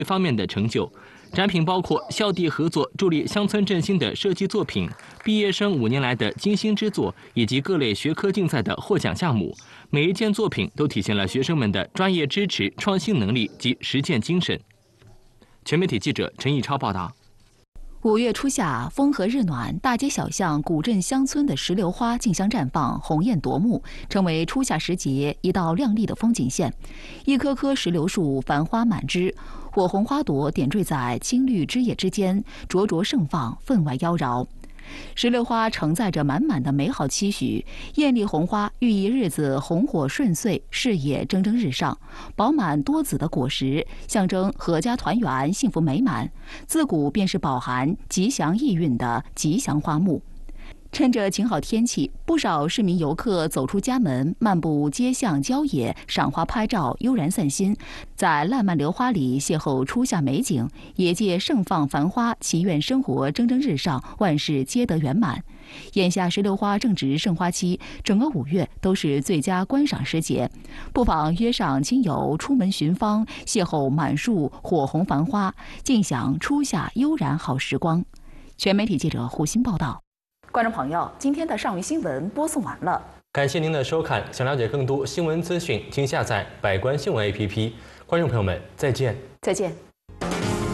方面的成就。展品包括校地合作助力乡村振兴的设计作品，毕业生5年来的精心之作，以及各类学科竞赛的获奖项目。每一件作品都体现了学生们的专业支持、创新能力及实践精神。全媒体记者陈义超报道。 5月初夏，风和日暖，大街小巷、古镇乡村的石榴花竞相绽放，红艳夺目，成为初夏时节一道亮丽的风景线。一棵棵石榴树繁花满枝，火红花朵点缀在青绿枝叶之间，灼灼盛放，分外妖娆。石榴花承载着满满的美好期许，艳丽红花寓意日子红火顺遂，事业蒸蒸日上。饱满多子的果实象征阖家团圆、幸福美满，自古便是饱含吉祥意蕴的吉祥花木。趁着晴好天气，不少市民游客走出家门，漫步街巷郊野，赏花拍照，悠然散心。在烂漫榴花里邂逅初夏美景，也借盛放繁花，祈愿生活蒸蒸日上，万事皆得圆满。眼下石榴花正值盛花期，整个5月都是最佳观赏时节，不妨约上亲友出门寻芳，邂逅满树火红繁花，尽享初夏悠然好时光。全媒体记者胡鑫报道。观众朋友，今天的上午新闻播送完了， 感谢您的收看。想了解更多新闻资讯，请下载百官新闻 APP。观众朋友们，再见。 再见。